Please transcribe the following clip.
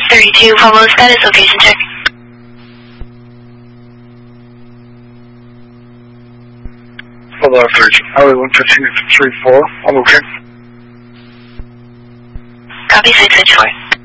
32, follow status, location check. Follow average, Highway 115 34, I'm okay. Copy 664.